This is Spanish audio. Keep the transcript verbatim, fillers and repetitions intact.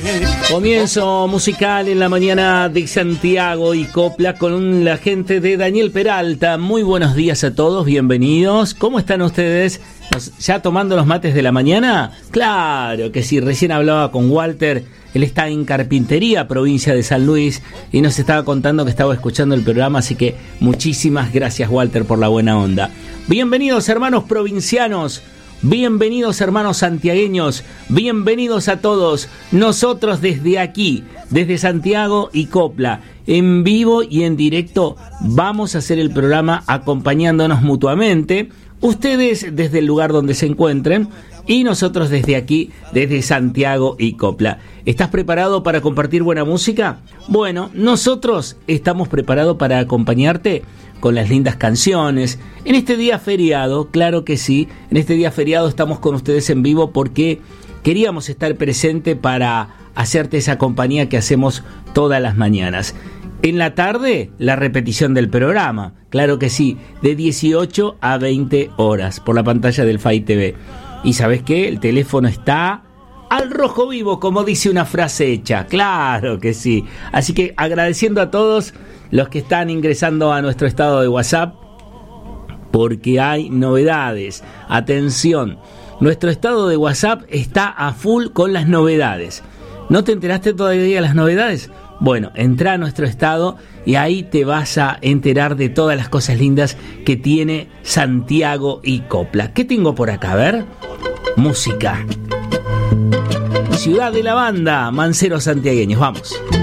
Comienzo musical en la mañana de Santiago y Copla con la gente de Daniel Peralta. Muy buenos días a todos, bienvenidos. ¿Cómo están ustedes? ¿Ya tomando los mates de la mañana? Claro que sí, recién hablaba con Walter. Él está en Carpintería, provincia de San Luis, y nos estaba contando que estaba escuchando el programa, así que muchísimas gracias, Walter, por la buena onda. Bienvenidos, hermanos provincianos. Bienvenidos, hermanos santiagueños, bienvenidos a todos. Nosotros desde aquí, desde Santiago y Copla, en vivo y en directo, vamos a hacer el programa acompañándonos mutuamente. Ustedes desde el lugar donde se encuentren y nosotros desde aquí, desde Santiago y Copla. ¿Estás preparado para compartir buena música? Bueno, nosotros estamos preparados para acompañarte con las lindas canciones. En este día feriado, claro que sí, en este día feriado estamos con ustedes en vivo porque queríamos estar presente para hacerte esa compañía que hacemos todas las mañanas. En la tarde, la repetición del programa, claro que sí, de dieciocho a veinte horas por la pantalla del F A I T V. ¿Y sabes qué? El teléfono está al rojo vivo, como dice una frase hecha, claro que sí. Así que agradeciendo a todos los que están ingresando a nuestro estado de WhatsApp, porque hay novedades. Atención, nuestro estado de WhatsApp está a full con las novedades. ¿No te enteraste todavía de las novedades? Bueno, entra a nuestro estado y ahí te vas a enterar de todas las cosas lindas que tiene Santiago y Copla. ¿Qué tengo por acá? A ver, música. Ciudad de la Banda, Manceros Santiagueños, vamos.